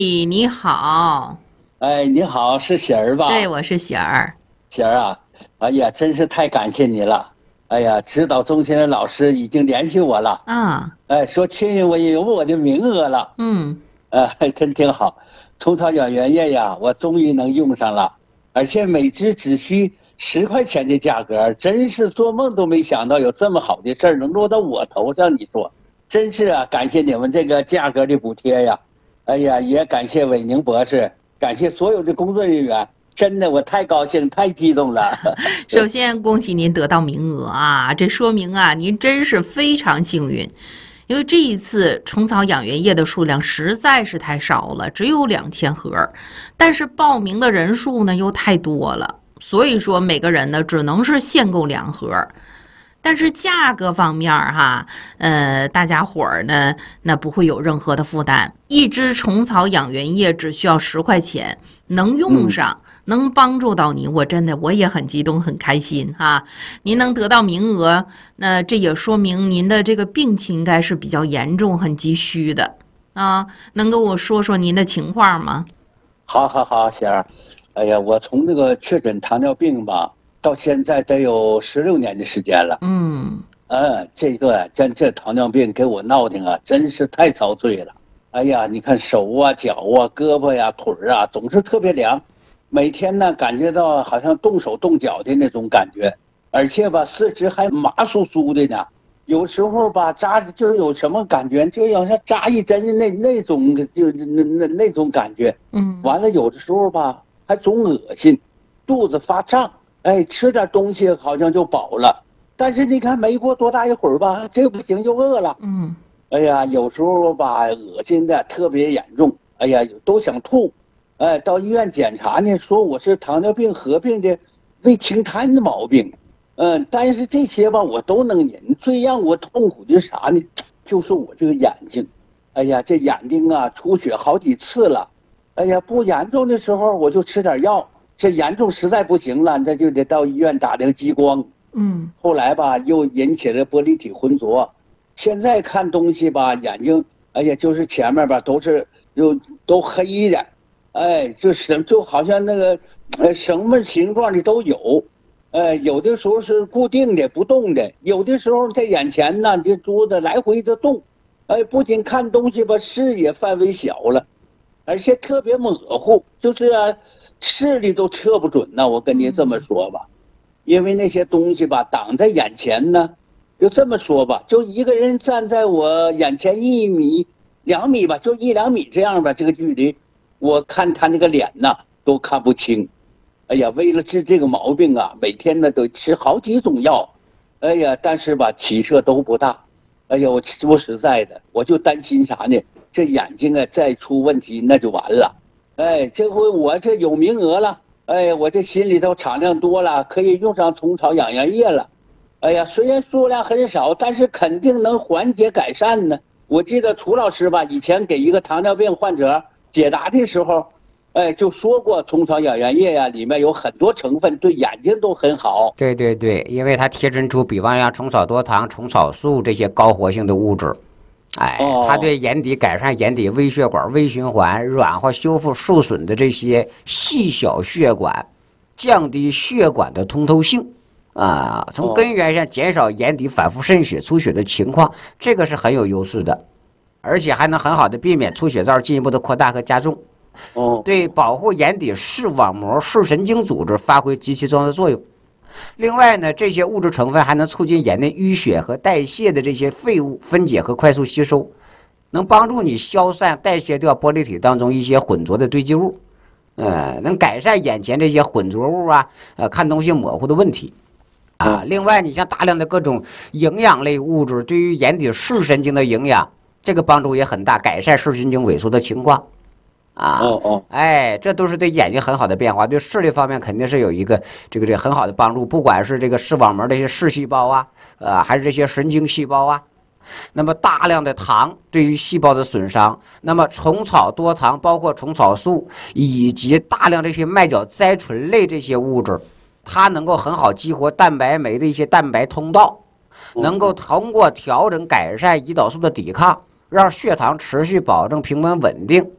你好。 哎，你好，是喜儿对， 吧？ 我是喜儿。 喜儿啊，哎呀，真是太感谢你了。哎呀，指导中心的老师已经联系我了， 啊。 哎，说确认我有我的名额了， 嗯。 还真挺好。虫草养原液呀，我终于能用上了，而且每支只需10块钱的价格，真是做梦都没想到有这么好的事儿能落到我头上。你说，真是啊，感谢你们这个价格的补贴呀！哎呀，也感谢伟宁博士，感谢所有的工作人员。真的，我太高兴，太激动了。 首先恭喜您得到名额啊，这说明啊，您真是非常幸运，因为这一次虫草养源液的数量实在是太少了，只有2000盒，但是报名的人数呢又太多了，所以说每个人呢只能是限购2盒。但是价格方面哈，大家伙儿呢，那不会有任何的负担。一支虫草养源液只需要10块钱，能用嗯， 上，能帮助到你，我也很激动，很开心哈。您能得到名额，那这也说明您的这个病情应该是比较严重，很急需的啊。能跟我说说您的情况吗？ 好，好，好，贤儿。哎呀，我从这个确诊糖尿病吧，到现在得有16年的时间了。 嗯。 这糖尿病给我闹的啊，真是太遭罪了。哎呀，你看手啊、脚啊、胳膊呀、腿儿啊，总是特别凉，每天呢感觉到好像动手动脚的那种感觉，而且吧四肢还麻酥酥的呢。有时候吧扎就有什么感觉，就好像扎一针的那种，就是那种感觉。 嗯。 完了，有的时候吧还总恶心，肚子发胀，哎，吃点东西好像就饱了。但是你看，没过多大一会儿吧，这不行就饿了。 嗯。 哎呀，有时候吧，恶心的特别严重，哎呀，都想吐。哎，到医院检查呢，说我是糖尿病合并的胃清瘫的毛病。但是这些吧，我都能忍。最让我痛苦的是啥呢？就是我这个眼睛。哎呀，这眼睛啊，出血好几次了。哎呀，不严重的时候我就吃点药，这严重实在不行了，这就得到医院打这个激光。 嗯。 后来吧，又引起了玻璃体混浊，现在看东西吧，眼睛，哎呀，就是前面吧都黑的，哎，就好像那个，什么形状的都有，有的时候是固定的不动的，有的时候在眼前呢，这珠子来回的动，不仅看东西吧，视野范围小了，而且特别模糊，就是啊，视力都测不准呢。我跟您这么嗯。 说吧。因为那些东西吧挡在眼前呢，就这么说吧，就一个人站在我眼前1米、2米吧，就1、2米这样吧，这个距离，我看他那个脸呐都看不清。哎呀，为了治这个毛病啊，每天呢都吃好几种药，哎呀，但是吧起色都不大。哎呀，我说实在的，我就担心啥呢？这眼睛啊再出问题那就完了。哎，这回我这有名额了。哎，我这心里头敞亮多了，可以用上虫草养颜液了。哎呀，虽然数量很少，但是肯定能缓解改善呢。我记得楚老师吧，以前给一个糖尿病患者解答的时候，哎，就说过虫草养颜液呀，里面有很多成分对眼睛都很好。 对对对，因为它提纯出比方像虫草多糖、虫草素这些高活性的物质，哎，它哦， 对眼底改善眼底微血管微循环、软化修复受损的这些细小血管，降低血管的通透性，啊，从根哦， 源上减少眼底反复渗血、出血的情况，这个是很有优势的，而且还能很好的避免出血灶进一步的扩大和加重， 哦， 对保护眼底视网膜、视神经组织发挥极其重要的作用。另外呢，这些物质成分还能促进眼内淤血和代谢的这些废物分解和快速吸收，能帮助你消散代谢掉玻璃体当中一些混浊的堆积物，能改善眼前这些混浊物啊，看东西模糊的问题啊。 哦， 另外，你像大量的各种营养类物质对于眼底视神经的营养，这个帮助也很大，改善视神经萎缩的情况。啊， 哦，哦， 哎，这都是对眼睛很好的变化，对视力方面肯定是有一个这个很好的帮助。不管是这个视网膜这些视细胞啊，还是这些神经细胞啊，那么大量的糖对于细胞的损伤，那么虫草多糖包括虫草素以及大量这些麦角甾醇类这些物质，它能够很好激活蛋白酶的一些蛋白通道，能够通过调整改善胰岛素的抵抗，让血糖持续保证平稳稳定。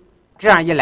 这样一来。